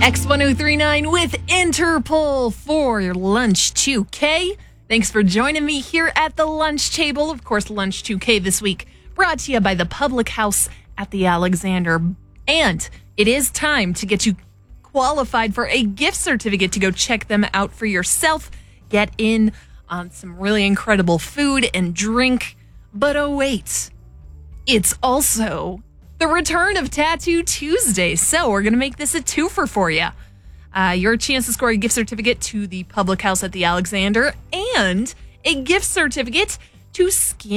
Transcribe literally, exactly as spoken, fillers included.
X ten thirty-nine with Interpol for your Lunch two K. Thanks for joining me here at the lunch table. Of course, Lunch two K this week brought to you by the Public House at the Alexander. And it is time to get you qualified for a gift certificate to go check them out for yourself. Get in on some really incredible food and drink. But oh wait, it's also the return of Tattoo Tuesday. So we're going to make this a twofer for you. Uh, your chance to score a gift certificate to the Public House at the Alexander and a gift certificate to Skin